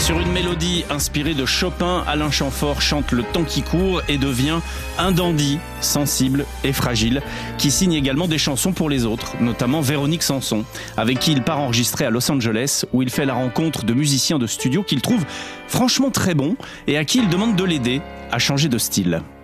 Sur une mélodie inspirée de Chopin, Alain Chamfort chante Le temps qui court et devient un dandy sensible et fragile qui signe également des chansons pour les autres, notamment Véronique Sanson, avec qui il part enregistrer à Los Angeles où il fait la rencontre de musiciens de studio qu'il trouve franchement très bons et à qui il demande de l'aider à changer de style.